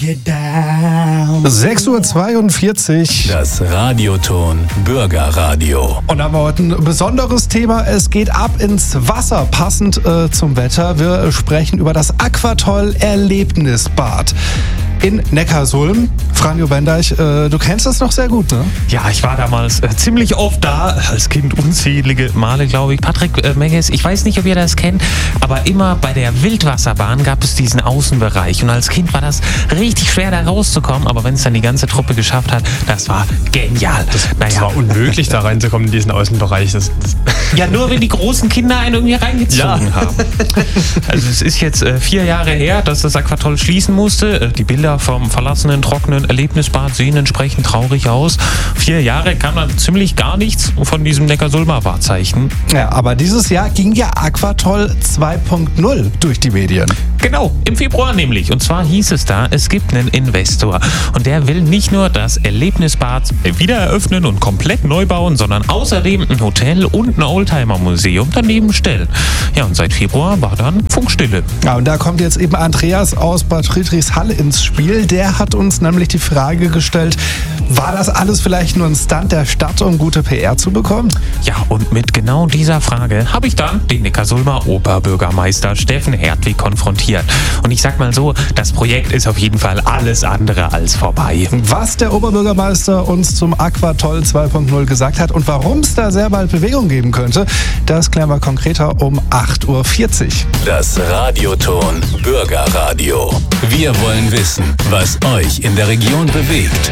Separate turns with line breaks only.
you down.
6:42 Uhr.
Das Radioton Bürgerradio.
Und da haben wir heute ein besonderes Thema. Es geht ab ins Wasser, passend zum Wetter. Wir sprechen über das Aquatoll Erlebnisbad in Neckarsulm. Franjo Bendeich, du kennst das noch sehr gut, ne?
Ja, ich war damals ziemlich oft da, als Kind unzählige Male, glaube ich. Patrick Menges, ich weiß nicht, ob ihr das kennt, aber immer bei der Wildwasserbahn gab es diesen Außenbereich. Und als Kind war das richtig schwer, da rauszukommen. Aber wenn es dann die ganze Truppe geschafft hat, das war genial.
Das war unmöglich, da reinzukommen in diesen Außenbereich.
Ja, nur wenn die großen Kinder einen irgendwie reingezogen haben. Also es ist jetzt 4 Jahre her, dass das Aquatoll schließen musste. Die Bilder vom verlassenen, trockenen Erlebnisbad sehen entsprechend traurig aus. 4 Jahre kam dann ziemlich gar nichts von diesem Neckarsulmer Wahrzeichen.
Ja, aber dieses Jahr ging ja Aquatoll 2.0 durch die Medien.
Genau, im Februar nämlich. Und zwar hieß es da, es gibt einen Investor. Und der will nicht nur das Erlebnisbad wieder eröffnen und komplett neu bauen, sondern außerdem ein Hotel und ein Oldtimer-Museum daneben stellen. Ja, und seit Februar war dann Funkstille.
Ja, und da kommt jetzt eben Andreas aus Bad Friedrichshall ins Spiel. Der hat uns nämlich die Frage gestellt, war das alles vielleicht nur ein Stunt der Stadt, um gute PR zu bekommen?
Ja, und mit genau dieser Frage habe ich dann den Neckarsulmer Oberbürgermeister Steffen Hertwig konfrontiert. Und ich sag mal so, das Projekt ist auf jeden Fall alles andere als vorbei.
Was der Oberbürgermeister uns zum Aquatoll 2.0 gesagt hat und warum es da sehr bald Bewegung geben könnte, das klären wir konkreter um 8:40 Uhr.
Das Radioton Bürgerradio. Wir wollen wissen, was euch in der Region bewegt.